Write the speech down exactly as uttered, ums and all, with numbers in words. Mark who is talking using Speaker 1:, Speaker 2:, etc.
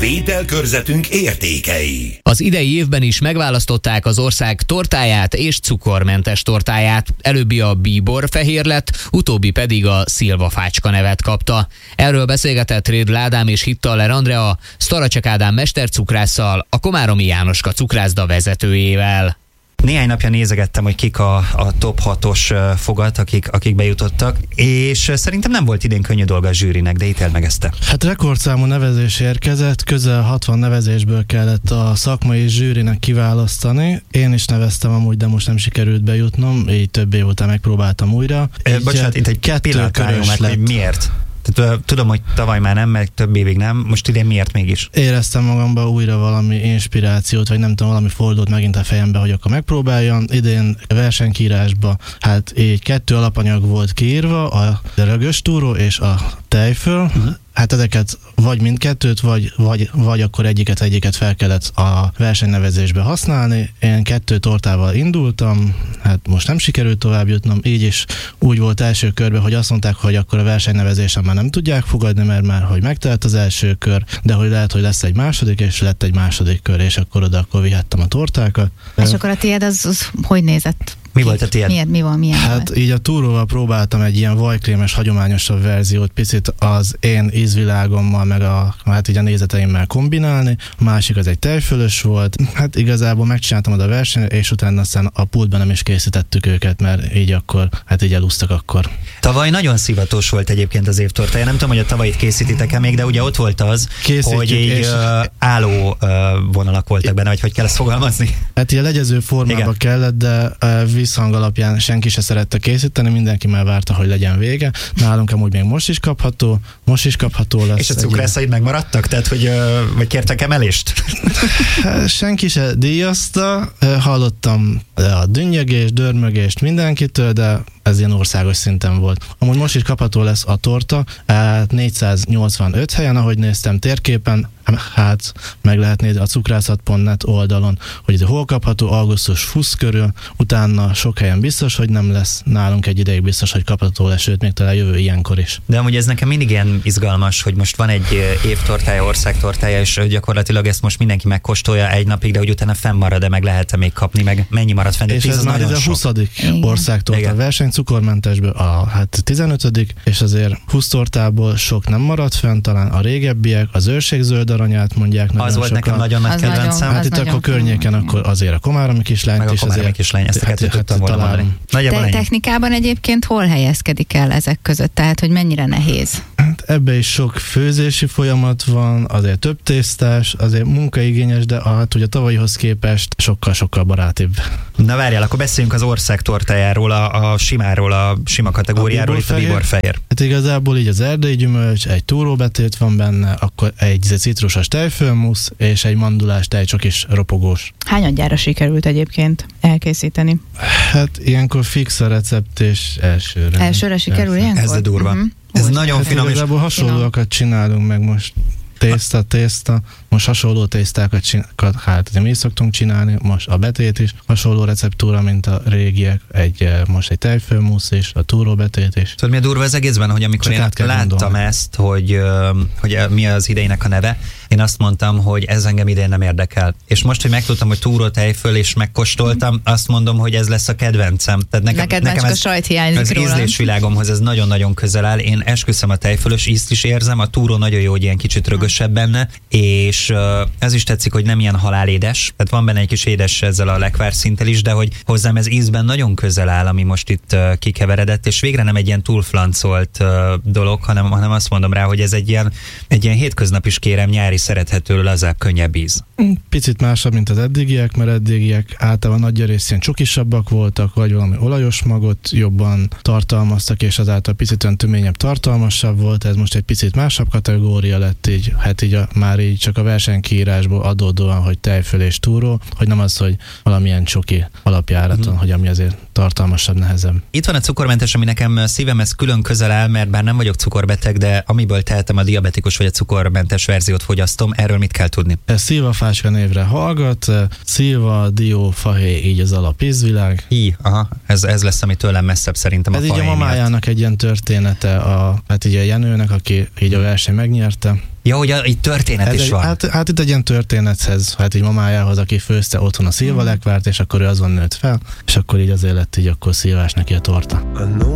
Speaker 1: Vételkörzetünk értékei.
Speaker 2: Az idei évben is megválasztották az ország tortáját és cukormentes tortáját. Előbbi a bíbor fehér lett, utóbbi pedig a szilvafácska nevet kapta. Erről beszélgetett Rédl Ádám és Hittaler Andrea, Sztaracsek Ádám mestercukrásszal, a Komáromi Jánoska cukrászda vezetőjével.
Speaker 3: Néhány napja nézegettem, hogy kik a, a top hatos fogat, akik, akik bejutottak, és szerintem nem volt idén könnyű dolga a zsűrinek, de ítéld meg ezt te.
Speaker 4: Hát rekordszámú nevezés érkezett, közel hatvan nevezésből kellett a szakmai zsűrinek kiválasztani. Én is neveztem amúgy, de most nem sikerült bejutnom, így több év után megpróbáltam újra.
Speaker 3: E, bocsánat, itt egy pillanat álljon meg, hogy miért? Tehát, tudom, hogy tavaly már nem, meg több évig nem, most idén miért mégis?
Speaker 4: Éreztem magamban újra valami inspirációt, vagy nem tudom, valami fordult megint a fejembe, hogy akkor megpróbáljam. Idén versenykírásba, hát így kettő alapanyag volt kiírva, a rögöstúró és a tejföl. Uh-huh. Hát ezeket vagy mindkettőt, vagy, vagy, vagy akkor egyiket, egyiket fel kellett a versenynevezésbe használni. Én kettő tortával indultam, hát most nem sikerült tovább jutnom, így is úgy volt első körben, hogy azt mondták, hogy akkor a versenynevezésen már nem tudják fogadni, mert már hogy megtelt az első kör, de hogy lehet, hogy lesz egy második, és lett egy második kör, és akkor oda akkor vihettem a tortákat.
Speaker 5: És akkor a tiéd az, az hogy nézett?
Speaker 3: Mi volt a tiéd?
Speaker 5: Miért, mi van, milyen
Speaker 4: Hát
Speaker 5: volt?
Speaker 4: így a túróval próbáltam egy ilyen vajkrémes, hagyományosabb verziót picit az én ízvilágommal, meg a, hát így a nézeteimmel kombinálni. A másik az egy tejfölös volt. Hát igazából megcsináltam oda a versenyt, és utána aztán a pultban nem is készítettük őket, mert így akkor, hát így elúsztak akkor.
Speaker 3: Tavaly nagyon szivatos volt egyébként az évtortája. Nem tudom, hogy a tavalyit készítitek-e még, de ugye ott volt az, Készítjük, hogy így és... uh, álló uh, vonalak voltak benne, vagy hogy kell ezt fogalmazni?
Speaker 4: Hát ilyen legyező formába kellett, de uh, visszhang alapján senki se szerette készíteni, mindenki már várta, hogy legyen vége. Nálunk amúgy még most is kapható, most is kapható lesz.
Speaker 3: És a cukrászaid megmaradtak? Tehát, hogy uh, vagy kértek emelést?
Speaker 4: Senki se díjazta, hallottam a dünnyögést, dörmögést mindenkitől, de ez ilyen országos szinten volt. Amúgy most is kapható lesz a torta, négyszáznyolcvanöt helyen, ahogy néztem térképen, hát meg lehet nézni a cukrászat pont net oldalon, hogy ez hol kapható, augusztus huszadik körül, utána sok helyen biztos, hogy nem lesz, nálunk egy ideig biztos, hogy kapható lesz, sőt, még talán jövő ilyenkor is.
Speaker 3: De amúgy ez nekem mindig ilyen izgalmas, hogy most van egy évtortája, országtortája, és gyakorlatilag ezt most mindenki megkóstolja egy napig, de hogy utána fennmarad-e, meg lehet-e még kapni, meg mennyi marad fenn?
Speaker 4: És ez már ez a huszadik országtorta verseny, cukormentesből a hát tizenötödik, és azért húsz tortából sok nem maradt fenn, talán a régebbiek, az őrségződ aranyát mondják.
Speaker 3: Az volt sokan. Nekem nagyon nagy kedvencem.
Speaker 4: Hát itt akkor környéken akkor azért a Komáromi kislányt,
Speaker 3: meg a Komáromi kislány, ezt a kettőt tudtam volna mondani.
Speaker 5: Te technikában egyébként hol helyezkedik el ezek között? Tehát, hogy mennyire nehéz?
Speaker 4: Hát ebbe is sok főzési folyamat van, azért több tésztás, azért munkaigényes, de hát ugye a tavalyihoz képest sokkal-sokkal barátibb.
Speaker 3: Na várjál, akkor beszéljünk az ország tortájáról, a, a simáról, a sima kategóriáról, a itt a bíborfehér.
Speaker 4: Hát igazából így az erdei gyümölcs, egy túróbetét van benne, akkor egy citrusos tejfölmusz, és egy mandulás tejcsokis ropogós.
Speaker 5: Hányadjára sikerült egyébként elkészíteni?
Speaker 4: Hát ilyenkor fix a recept, és elsőre.
Speaker 5: Elsőre sikerül ilyenkor?
Speaker 3: Ez a durva. Uh-huh. Ez
Speaker 5: Úgy.
Speaker 3: nagyon
Speaker 4: hát
Speaker 3: finom.
Speaker 4: Igazából hasonlóakat csinálunk meg most. Tészta, tészta, most hasonló tésztákat csinálunk, hát mi szoktunk csinálni, most a betét is, hasonló receptúra, mint a régiek, egy, most egy tejfölmusz és a túróbetét is.
Speaker 3: Tudod, mi a durva az egészben, hogy amikor Csak én láttam gondolni. ezt, hogy, hogy mi az idejének a neve, én azt mondtam, hogy ez engem idén nem érdekel. És most, hogy megtudtam, hogy túró tejföl, és megkóstoltam, azt mondom, hogy ez lesz a kedvencem. Tehát nekem,
Speaker 5: Neked
Speaker 3: nekem
Speaker 5: ez,
Speaker 3: ez,
Speaker 5: a sajt hiányzik
Speaker 3: az
Speaker 5: róla.
Speaker 3: ízlésvilágomhoz ez nagyon-nagyon közel áll. Én esküszöm a tejfölös ízt is érzem, a túró nagyon jó, hogy ilyen kicsit rögösebb benne, és uh, ez is tetszik, hogy nem ilyen halálédes, tehát van benne egy kis édes ezzel a lekvár szinttel is, de hogy hozzám ez ízben nagyon közel áll, ami most itt uh, kikeveredett, és végre nem egy ilyen túlflancolt uh, dolog, hanem, hanem azt mondom rá, hogy ez egy ilyen, egy ilyen hétköznap is kérem, nyári szerethető, lazább, könnyebb íz.
Speaker 4: Picit másabb, mint az eddigiek, mert eddigiek általában nagy rész ilyen csokisabbak voltak, vagy valami olajos magot jobban tartalmaztak, és azáltal picit olyan töményebb, tartalmasabb volt, ez most egy picit másabb kategória lett, így, hát így a, már így csak a versenykiírásból adódóan, hogy tejföl és túró, hogy nem az, hogy valamilyen csoki alapjáraton, uh-huh. hogy ami azért tartalmasabb, nehezebb.
Speaker 3: Itt van a cukormentes, ami nekem szívemhez külön közel áll, mert bár nem vagyok cukorbeteg, de amiből tehetem, a diabetikus vagy a cukormentes verziót fogyasztom. választom, erről mit kell tudni?
Speaker 4: Ez szilvafácska névre hallgat, szilva, dió, fahéj, így az alap ízvilág.
Speaker 3: Hi, aha, ez, ez lesz, ami tőlem messzebb szerintem a
Speaker 4: Ez így
Speaker 3: fahéj
Speaker 4: a mamájának
Speaker 3: miatt.
Speaker 4: egy ilyen története, a, hát így a Jenőnek, aki így a verseny megnyerte.
Speaker 3: Ja, hogy a, így történet
Speaker 4: Ez
Speaker 3: is
Speaker 4: egy,
Speaker 3: van.
Speaker 4: hát, hát itt egy ilyen történethez, hát így mamájához, aki főzte otthon a szilvalekvárt, és akkor ő azon nőtt fel, és akkor így azért lett így akkor szilvás neki a torta.